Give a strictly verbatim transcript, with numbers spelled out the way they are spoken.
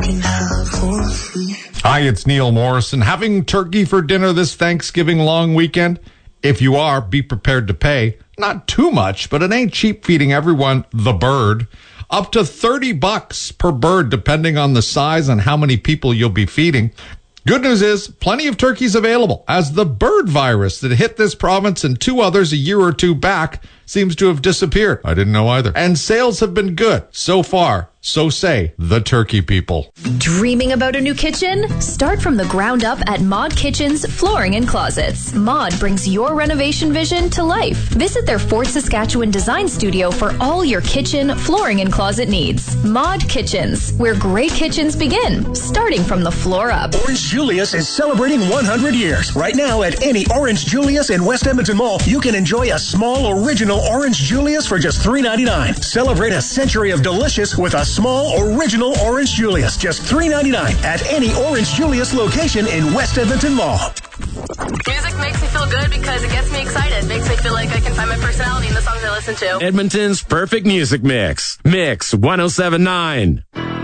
Hi, it's Neil Morrison. Having turkey for dinner this Thanksgiving long weekend? If you are, be prepared to pay. Not too much, but it ain't cheap feeding everyone the bird. Up to thirty bucks per bird, depending on the size and how many people you'll be feeding. Good news is, plenty of turkeys available, as the bird virus that hit this province and two others a year or two back seems to have disappeared. I didn't know either. And sales have been good so far. So say the turkey people. Dreaming about a new kitchen? Start from the ground up at Mod Kitchen's Flooring and Closets. Mod brings your renovation vision to life. Visit their Fort Saskatchewan design studio for all your kitchen, flooring, and closet needs. Mod Kitchens, where great kitchens begin, starting from the floor up. Orange Julius is celebrating one hundred years. Right now at any Orange Julius in West Edmonton Mall, you can enjoy a small original Orange Julius for just three ninety-nine. Celebrate a century of delicious with a small original Orange Julius, just three ninety-nine at any Orange Julius location in West Edmonton Mall. Music makes me feel good because it gets me excited. It makes me feel like I can find my personality in the songs I listen to. Edmonton's perfect music mix. Mix one oh seven point nine.